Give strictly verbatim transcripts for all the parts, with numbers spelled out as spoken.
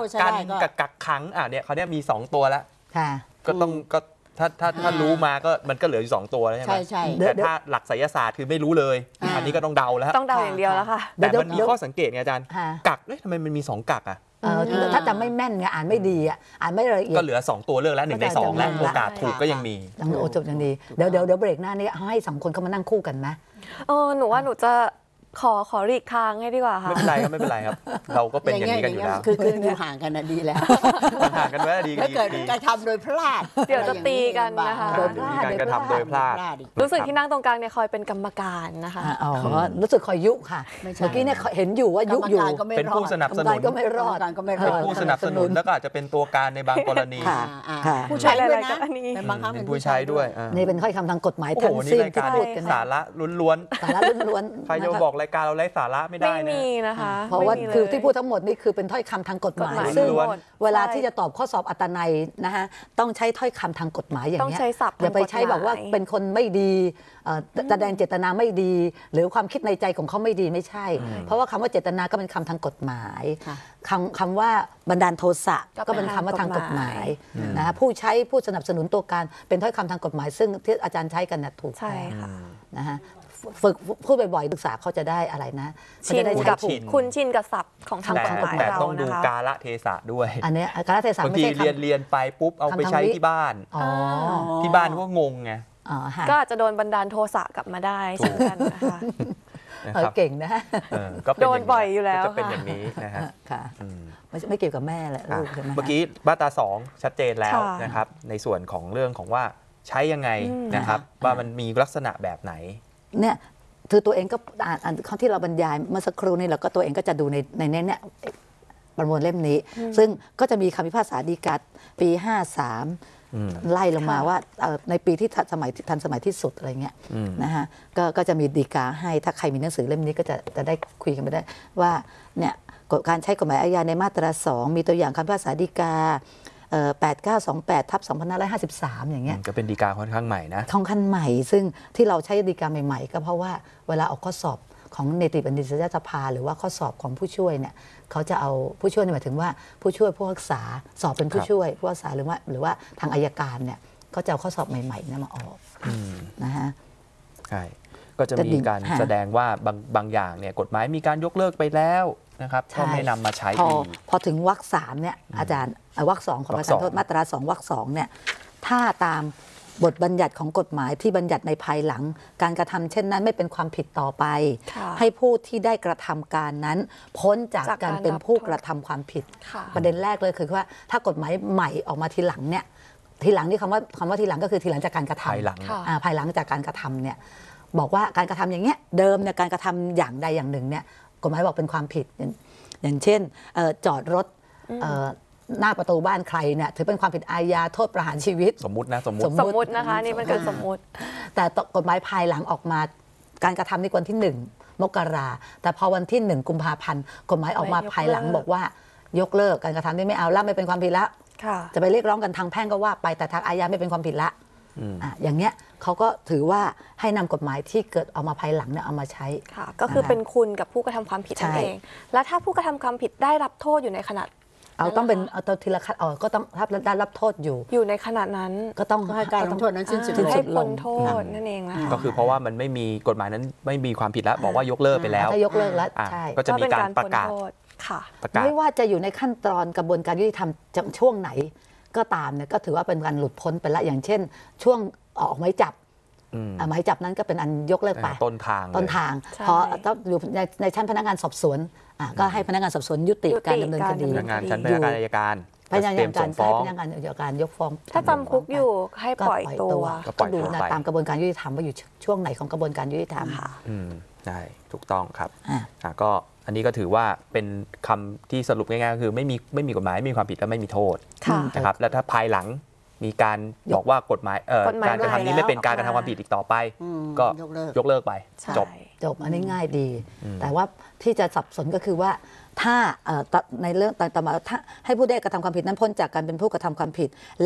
กันกับกักขังอ่ะเนี่ยเขาเนี่ยมีสองตัวแล้วก็ต้องก็ถ้าถ้าถ้ารู้มาก็มันก็เหลืออยู่สองตัวแล้วใช่ไหมใช่แต่ถ้าหลักไสยศาสตร์คือไม่รู้เลยอันนี้ก็ต้องเดาแล้วต้องเดาอย่างเดียวแล้วค่ะแต่มันมีข้อสังเกตไงอาจารย์กักเอ๊ะทำไมมันมีสองกักอ่ะถ้าจำไม่แม่นไงอ่านไม่ดีอ่ะอ่านไม่ละเอียดก็เหลือสองตัวเลือกแล้วหนึ่งในสองแล้วโอกาสถูกก็ยังมียังโอจบยังดีเดี๋ยวเดี๋ยวเดี๋ยวเบรกหน้านี้ให้สองคนเขามานั่งคู่กันไหมเออหนูว่าหนูจะขอขอรีกทางให้ดีกว่าค่ะไม่เป็นไรครับไม่เป็นไรครับเราก็เป็นอย่างนี้กันอยู่แล้วคือคืออยู่ห่างกันดีแล้วห่างกันไว้ดีถ้าเกิดการทำโดยพลาดเดี๋ยวจะตีกันนะคะโดยพลาดการกระทำโดยพลาดรู้สึกที่นั่งตรงกลางเนี่ยคอยเป็นกรรมการนะคะอ๋อรู้สึกคอยยุค่ะเมื่อกี้เนี่ยเห็นอยู่ว่ายุอยู่เป็นผู้สนับสนุนก็ไม่รอดเป็นผู้สนับสนุนแล้วก็อาจจะเป็นตัวการในบางกรณีผู้ใช้ด้วยนะเป็นบางครั้งเป็นผู้ใช้ด้วยนี่เป็นข้อคำทางกฎหมายทั้งสิ้นที่พูดกันสาระล้วนๆสาระล้วนๆใครจะบอกรายการเราไร้สาระไม่ได้ไม่มีนะคะเพราะว่าคือที่พูดทั้งหมดนี่คือเป็นถ้อยคำทางกฎหมายซึ่งเวลาที่จะตอบข้อสอบอัตนัยนะฮะต้องใช้ถ้อยคำทางกฎหมายอย่างนี้อย่าไปใช้บอกว่าเป็นคนไม่ดีแสดงเจตนาไม่ดีหรือความคิดในใจของเขาไม่ดีไม่ใช่เพราะว่าคำว่าเจตนาก็เป็นคำทางกฎหมายคำคำว่าบันดาลโทสะก็เป็นคำว่าทางกฎหมายนะฮะผู้ใช้ผู้สนับสนุนตัวการเป็นถ้อยคำทางกฎหมายซึ่งที่อาจารย์ใช้กันนะถูกใช่ค่ะนะฮะฝึกพูดบ่อยๆศึกษาเขาจะได้อะไรนะชินกับคุณชินกับศัพท์ของทางกฎหมายแต่ต้องดูกาลเทศะด้วยอันนี้กาลเทศะไม่ใช่เรียนเรียนไปปุ๊บเอาไปใช้ที่บ้านที่บ้านก็งงไงก็อาจจะโดนบันดาลโทสะกลับมาได้เช่นกันนะคะเก่งนะโดนบ่อยอยู่แล้วจะเป็นอย่างนี้นะฮะค่ะไม่ไม่เกี่ยวกับแม่แหละลูกใช่ไหมเมื่อกี้มาตราสองชัดเจนแล้วนะครับในส่วนของเรื่องของว่าใช้ยังไงนะครับว่ามันมีลักษณะแบบไหนเนี่ยคือตัวเองก็อ่านอ่านข้อที่เราบรรยายเมื่อสักครู่นี้เราก็ตัวเองก็จะดูในในเนี้ยเนี่ยประมวลเล่มนี้ซึ่งก็จะมีคำพิพากษาฎีกาปีห้าสามไล่ลงมาว่าในปีที่ทันสมัยทันสมัยที่สุดอะไรเงี้ยนะฮะก็ก็จะมีฎีกาให้ถ้าใครมีหนังสือเล่มนี้ก็จะจะได้คุยกันไปได้ว่าเนี่ยการใช้กฎหมายอาญาในมาตราสองมีตัวอย่างคำพิพากษาฎีกาแปดเก้าสองแปดทับสองพันห้าร้อยห้าสิบสามอย่างเงี้ยก็เป็นฎีกาค่อนข้างใหม่นะค่อนข้างใหม่ซึ่งที่เราใช้ฎีกาใหม่ๆก็เพราะว่าเวลาออกข้อสอบของเนติบัณฑิตยสภาหรือว่าข้อสอบของผู้ช่วยเนี่ยเขาจะเอาผู้ช่วยหมายถึงว่าผู้ช่วยผู้รักษาสอบเป็นผู้ช่วยผู้รักษาหรือว่าหรือว่าทางอัยการเนี่ยก็จะเอาข้อสอบใหม่ๆนี่มาออกนะฮะใช่ก็จะมีการแสดงว่าบางบางอย่างเนี่ยกฎหมายมีการยกเลิกไปแล้วนะครับก็ไม่นำมาใช้อีกพอถึงวรรคสามเนี่ยอาจารย์วรรคสองของประการโทษมาตราสองวรรคสองเนี่ยถ้าตามบทบัญญัติของกฎหมายที่บัญญัติในภายหลังการกระทำเช่นนั้นไม่เป็นความผิดต่อไปให้ผู้ที่ได้กระทำการนั้นพ้นจากการเป็นผู้กระทำความผิดประเด็นแรกเลยคือว่าถ้ากฎหมายใหม่ออกมาทีหลังเนี่ยทีหลังนี่คำว่าคำว่าทีหลังก็คือทีหลังจากการกระทำภายหลังภายหลังจากการกระทำเนี่ยบอกว่าการกระทำอย่างเงี้ยเดิมเนี่ยการกระทำอย่างใดอย่างหนึ่งเนี่ยกฎหมายบอกเป็นความผิดอย่างเช่นจอดรถหน้าประตูบ้านใครเนี่ยถือเป็นความผิดอาญาโทษประหารชีวิตสมมุตินะสมมุติสมมุตินะคะนี่เป็นการสมมุติแต่กฎหมายภายหลังออกมาการกระทำในวันที่หนึ่งมกราแต่พอวันที่หนึ่งกุมภาพันธ์กฎหมายออกมาภายหลังบอกว่ายกเลิกการกระทำนี้ไม่เอาละไม่เป็นความผิดละจะไปเรียกร้องกันทางแพ่งก็ว่าไปแต่ทางอาญาไม่เป็นความผิดละอย่างเงี้ยเขาก็ถือว่าให้นำกฎหมายที่เกิดออกมาภายหลังเนี่ยเอามาใช้ค่ะก็คือเป็นคุณกับผู้กระทำความผิดนั่นเองแล้วถ้าผู้กระทำความผิดได้รับโทษอยู่ในขณะเอาต้องเป็นเอาตัวทีละขั้นอ๋อก็ต้องรับได้รับโทษอยู่อยู่ในขณะนั้นก็ต้องให้การลงโทษนั้นสิ้นสุดให้พ้นโทษนั่นเองนะคะก็คือเพราะว่ามันไม่มีกฎหมายนั้นไม่มีความผิดแล้วบอกว่ายกเลิกไปแล้วถ้ายกเลิกแล้วใช่ก็จะมีการประกาศไม่ว่าจะอยู่ในขั้นตอนกระบวนการยุติธรรมช่วงไหนก็ตามเนี่ยก็ถือว่าเป็นการหลุดพ้นไปแล้วอย่างเช่นช่วงออกหมายจับหมายจับนั้นก็เป็นอันยกเลิกไปต้นทางต้นทางพอต้องอยู่ในชั้นพนักงานสอบสวนก็ให้พนักงานสอบสวนยุติการดำเนินคดีพนักงานชั้นพนักงานอัยการพนักงานการให้พนักงานอัยการยกฟ้องถ้าจำคุกอยู่ให้ปล่อยตัวก็ดูตามกระบวนการยุติธรรมว่าอยู่ช่วงไหนของกระบวนการยุติธรรมใช่ถูกต้องครับก็อันนี้ก็ถือว่าเป็นคำที่สรุปง่ายๆก็คือไม่มีไม่มีกฎหมายไม่มีความผิดและไม่มีโทษนะครับแล้วถ้าภายหลังมีการบอกว่ากฎหมายการกระทำนี้ไม่เป็นการกระทำความผิดอีกต่อไปก็ยกเลิกไปจบจบอันนี้ง่ายดีแต่ว่าที่จะสับสนก็คือว่าถ้าในเรื่องต่างๆถ้าให้ผู้ได้กระทำความผิดนั้นพ้นจากการเป็นผู้กระทำความผิดและ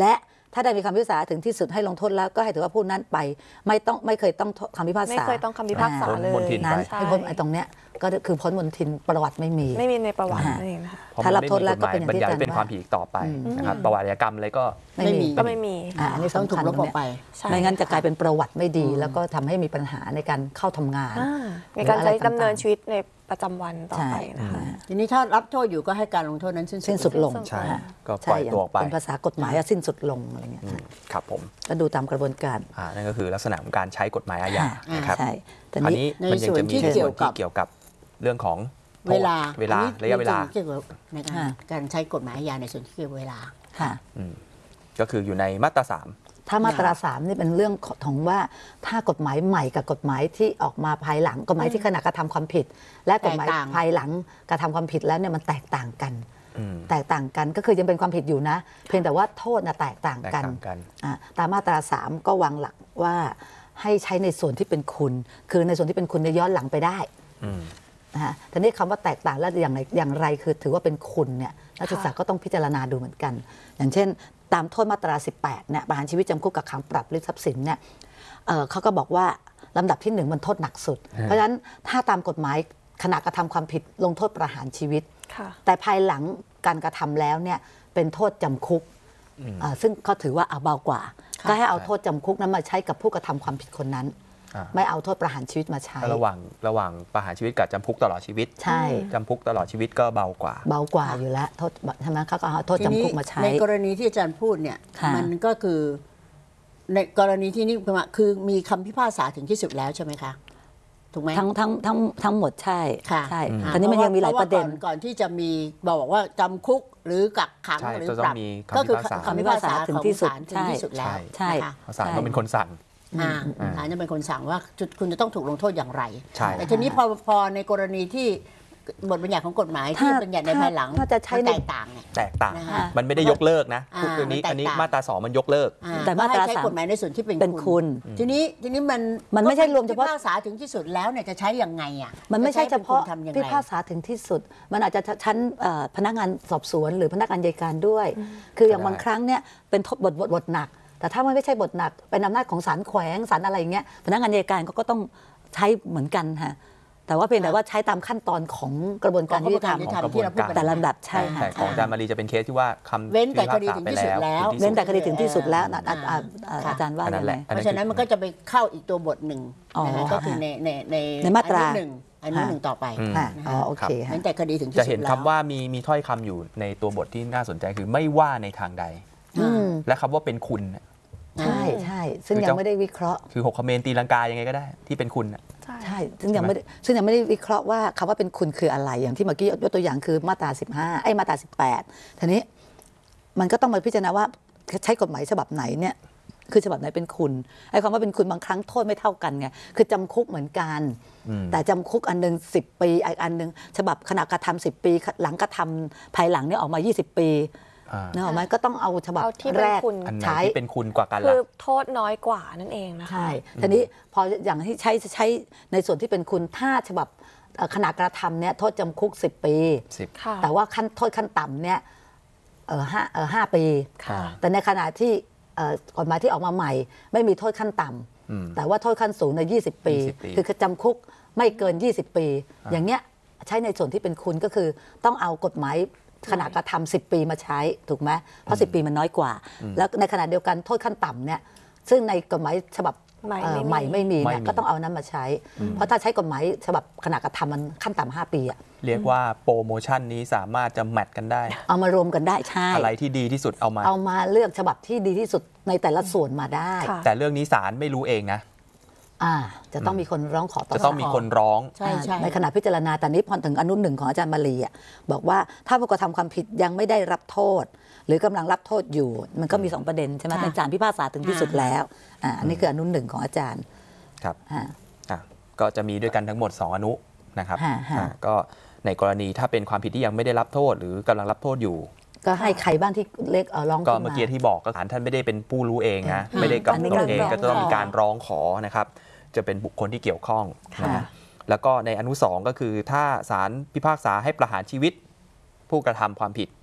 ถ้าได้มีคำพิพากษาถึงที่สุดให้ลงโทษแล้วก็ให้ถือว่าผู้นั้นไปไม่ต้องไม่เคยต้องคำพิพากษาไม่เคยต้องคำพิพากษาพ้นเลยมณฑินนั้นใช่ให้พ้นไอ้ตรงเนี้ยก็คือพ้นมณฑินประวัติไม่มีไม่มีในประวัติอ่านั่นเองนะคะเพราะถ้ามันรับไม่โทษมีแล้วกก็ฎหมายเป็นอย่างบัญที่ญัติอาจารย์เป็นความว่าผิดอีกต่อไปอืมนะครับประวัติกรรมอะไรก็ไม่มีก็ไม่มีอ่าอันนี้ต้องสำถูกคัญลบออกไปใช่ไม่งั้นจะกลายเป็นประวัติไม่ดีอืมแล้วก็ทำให้มีปัญหาในการเข้าทำงานอ่าในการหรืออะไรใช้ดำเนินต่างๆชีวิตในประจำวันต่อใช่ไปนะคะทีนี้ถ้ารับโทษอยู่ก็ให้การลงโทษนั้นสิ้นสิ้นสุดลงสิ้นสุดใช่อ่าก็ปล่อยใช่ตัวออกไปเป็นภาษากฎหมายอะสิ้นสุดลงอะไรเงี้ยอืมครับผมก็ดูตามกระบวนการอ่านั่นก็คือลักษณะของการใช้กฎหมายอาญาอ่านะครับใช่แต่อันนี้นี้มันยังจะมีในส่วนที่เกี่ยวกับเรื่องของโทษเวลาเวลาอันนี้ระยะเวลาเกี่ยวกับในการค่ะการใช้กฎหมายอาญาในส่วนที่เกี่ยวกับเวลาค่ะอืมก็คืออยู่ในมาตราสามถ้ามาตราสามนี่เป็นเรื่องของว่าถ้ากฎหมายใหม่กับกฎหมายที่ออกมาภายหลังกฎหมายที่ขณะกระทำความผิด และกฎหมายแตกต่างภายหลังกระทำความผิดแล้วเนี่ยมันแตกต่างกันอืมแตกต่างกันก็คือยังเป็นความผิดอยู่นะ เพียงแต่ว่าโทษน่ะแตกต่างแตกกันต่างกันอ่ะตามมาตราสามก็วางหลักว่าให้ใช้ในส่วนที่เป็นคุณ คือในส่วนที่เป็นคุณในยย้อนหลังไปได้อืมนะฮะทีนี้คำว่าแตกต่างแล้วอย่างไรอย่างไรคือถือว่าเป็นคุณเนี่ยนักศึกษาก็ต้องพิจารณาดูเหมือนกัน อย่างเช่น ตามโทษมาตราสิบแปดเนี่ยประหารชีวิตจำคุกกับขังปรับหรือทรัพย์สินเนี่ยเอ่อเขาก็บอกว่าลำดับที่หนึ่งมันโทษหนักสุดฮะเพราะฉะนั้นถ้าตามกฎหมายขณะกระทำความผิดลงโทษประหารชีวิตค่ะแต่ภายหลังการกระทำแล้วเนี่ยเป็นโทษจำคุกอืมอ่าซึ่งเขาถือว่าเอาเบากว่าค่ะก็ให้เอาโทษจำคุกนั้นมาใช้กับผู้กระทำความผิดคนนั้นอ่าไม่เอาโทษประหารชีวิตมาใช้ระหว่างระหว่างประหารชีวิตกับจำคุกตลอดชีวิตใช่จำคุกตลอดชีวิตก็เบากว่าเบากว่าอยู่แล้วโทษใช่ไหมเขาก็เอาโทษทีจำนี้คุกมาใช้ในกรณีที่อาจารย์พูดเนี่ยค่ะมันก็คือในกรณีที่นี่คือมีคำพิพากษาถึงที่สุดแล้วใช่ไหมคะถูกไหมทั้งทั้งทั้งทั้งหมดใช่ค่ะใช่อืมคราวนี้มันยังมีหลายประเด็นพาว่าก่อนก่อนที่จะมีบอกว่าจำคุกหรือกักขังใช่หรือจะต้ปองรับมีก็คำพิคือพากษาคำพิพากษาถึของงที่สุดศาลถึงที่สุดแล้วใช่นะคะศาลก็เป็นคนสั่งอ่าอืมศาลจะเป็นคนสั่งว่าจุดคุณจะต้องถูกลงโทษอย่างไรใช่แต่ทีนี้พอพอในกรณีที่บทบัญญัติของกฎหมายที่ถ้าบัญญัติในภายหลังถ้าจะใช้มันในแตกต่างเนี่ยแตกต่างนะคะมันไม่ได้ยกเลิกนะอ่าคืออันนี้มันแตกต่างอันนี้มาตราสองมันยกเลิกอ่แต่มาตราก็ให้ใช้สามกฎหมายในส่วนที่เป็นเป็นคุณทีนี้ทีนี้มันมันไม่ใช่รวมเฉพาะพิพากษาถึงที่สุดแล้วเนี่ยจะใช้ยังไงอ่ะมันไม่ใช่เฉพาะจใช้ป็นคุณทำยังไงพิพากษาถึงที่สุด มันอาจจะชั้นเอ่อพนักงานสอบสวนหรือพนักงานอัยการด้วย คืออย่างได้บางครั้งเนี่ยเป็นโทษบทบทบทหนัก แต่ถ้ามันไม่ใช่บทหนักเป็นอำนาจของศาลแขวงศาลอะไรอย่างเงี้ยพนักงานอัยการเขาก็ต้องใช้เหมือนกันค่ะแต่ว่าเพียงแต่ว่าใช้ตามขั้นตอนของกระบวนการยุติธรรมของกระบวนการยุติธรรมที่เราพูดกันแต่ลำดับใช่ค่ะแต่ของอาจารย์มารีจะเป็นเคสที่ว่าคำเว้นแต่พิพากษาคดีถึงไปที่สุดแล้วถึงที่เว้นแต่สุดคดีถึงที่สุดแล้วนะอ่าอ่าอ่าค่ะอาจารย์ว่าอันนั้นยังแหไงละเพราะฉะนั้นมันก็จะไปเข้าอีกตัวบทหนึ่งอ๋อนะฮะก็คือในในในในมาตราอนุหนึ่งอนุหนึ่งต่อไปอืมค่ะนะอ๋อฮะโอเคค่ะเว้นแต่คดีถึงที่จะสุดเห็นแล้วคำว่ามีมีถ้อยคำอยู่ในตัวบทที่น่าสนใจคือไม่ว่าในทางใดอืมและคำว่าเป็นคุณน่ะใช่ใช่ซึ่งคือยัเจ้างไม่ได้วิเคราะห์คือหกคเมนตีลังกายังไงก็ได้ที่เป็นคุณน่ะใช่ใช่ ซึ่งยังไม่ได้ซึ่งยังไม่ได้วิเคราะห์ว่าคำว่าเป็นคุณคืออะไร อย่างที่เมื่อกี้ยกตัวอย่างคือมาตราสิบห้าไอ้มาตราสิบแปดทีนี้มันก็ต้องมาพิจารณาว่าใช้กฎหมายฉบับไหนเนี่ยคือฉบับไหนเป็นคุณไอ้คำว่าเป็นคุณบางครั้งโทษไม่เท่ากันไงคือจำคุกเหมือนกันอืมแต่จำคุกอันหนึ่งสิบปีอีกอันหนึ่งฉบับขณะกระทำสิบปีหลังกระทำภายหลังเนี่ยออกมายี่สิบปีอ่าเนกอะไหมก็ต้องเอาฉบับเอาที่เป็นแรกคุณอันไหนใช้ที่เป็นคุณกว่ากันคืล่ะอโทษน้อยกว่านั่นเองนะคะใช่ทีนี้พออย่างที่ใช้ใช้ในส่วนที่เป็นคุณถ้าฉบับเอ่อขณะกระทำเนี่ยโทษจำคุกสิบปีสิบค่ะแต่ว่าขั้นโทษขั้นต่ำเนี่ยเออห้าเออห้าปีค่ะแต่ในขณะที่เอ่อกฎหมายที่ออกมาใหม่ ไม่มีโทษขั้นต่ำอืมแต่ว่าโทษขั้นสูงในยี่สิบปียี่สิบปีคือจำคุกไม่เกินยี่สิบปีอ่าอย่างเงี้ยใช้ในส่วนที่เป็นคุณก็คือต้องเอากฎหมายขณะกระทำสิบปีมาใช้ถูกไหมเพราะสิบปีมันน้อยกว่า แล้วในขณะเดียวกันโทษขั้นต่ำเนี่ยซึ่งในกฎหมายฉบับใหม่เอ่อไม่มีใหม่ไม่มีเนี่ยไม่มีก็ต้องเอานั้นมาใช้ เพราะถ้าใช้กฎหมายฉบับขณะกระทำมันขั้นต่ำห้าปีอะเรียกว่าโปรโมชั่นนี้สามารถจะแมทกันได้เอามารวมกันได้ใช่อะไรที่ดีที่สุดเอามาเอามาเลือกฉบับที่ดีที่สุดในแต่ละส่วนมาได้ค่ะแต่เรื่องนี้ศาลไม่รู้เองนะอ่าจะต้องมีคนร้องขอต่อจะต้องมีคนร้องใช่ใช่อ่าในขณะพิจารณาแต่นี้พอถึงอนุหนึ่งของอาจารย์มาลีอ่ะบอกว่าถ้าผู้กระทำความผิดยังไม่ได้รับโทษ หรือกำลังรับโทษอยู่ มันก็มีสองประเด็นใช่ไหมค่ะในศาลพิพากษาถึงที่สุดแล้วอ่าอันนี้คืออนุหนึ่งของอาจารย์ครับอ่าอ่ะก็จะมีด้วยกันทั้งหมด สอง อนุนะครับฮะฮะอ่ะก็ในกรณีถ้าเป็นความผิดที่ยังไม่ได้รับโทษ หรือกำลังรับโทษอยู่ก็ให้ใครบ้างที่เล็กเอ่อร้องก็ขึ้นเมื่อมากี้ที่บอกก็ศาลท่านไม่ได้เป็นผู้รู้เองนะอืมไม่ได้กำอันนี้หนดเองการร้องก็จะต้องมีการร้องขอนะครับ จะเป็นบุคคลที่เกี่ยวข้องนะฮะแล้วก็ในอนุสองก็คือถ้าศาลพิพากษาให้ประหารชีวิต ผู้กระทำความผิด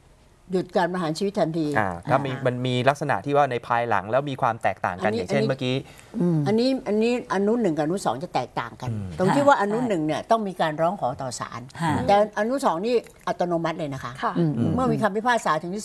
หยุดการประหารชีวิตทันทีอ่าถ้ามีอ่ามันมีลักษณะที่ว่าในภายหลังแล้วมีความแตกต่างกันอันนี้อย่างเช่นอันนี้เมื่อกี้อันนี้อันนี้อนุหนึ่งกับอนุสองจะแตกต่างกันอืมตรงที่ว่าอนุใช่หนึ่งเนี่ยต้องมีการร้องขอต่อศาลค่ะแต่อนุสองนี่อัตโนมัติเลยนะคะค่ะอืมเมื่อมีคำพิพากษาถึงที่